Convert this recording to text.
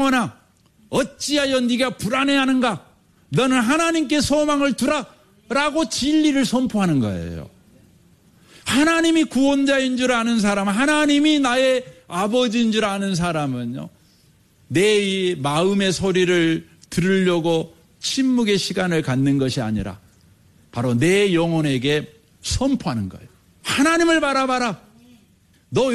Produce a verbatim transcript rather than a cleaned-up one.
영혼아, 어찌하여 네가 불안해하는가? 너는 하나님께 소망을 두라 라고 진리를 선포하는 거예요. 하나님이 구원자인 줄 아는 사람, 하나님이 나의 아버지인 줄 아는 사람은요, 내 마음의 소리를 들으려고 침묵의 시간을 갖는 것이 아니라 바로 내 영혼에게 선포하는 거예요. 하나님을 바라봐라. 너